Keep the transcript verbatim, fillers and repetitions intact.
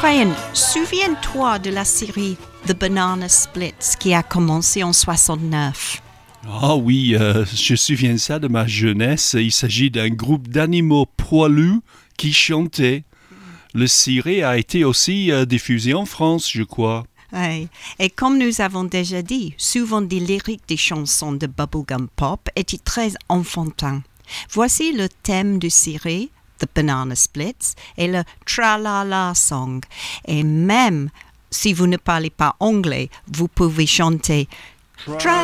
Ryan, souviens-toi de la série The Banana Splits qui a commencé en soixante-neuf. Ah oui, euh, je me souviens ça de ma jeunesse. Il s'agit d'un groupe d'animaux poilus qui chantaient. Le série a été aussi euh, diffusé en France, je crois. Oui. Et comme nous avons déjà dit, souvent des lyriques des chansons de bubblegum pop étaient très enfantins. Voici le thème de série, The Banana Splits, et le Tra-la-la song. Et même si vous ne parlez pas anglais, vous pouvez chanter Tra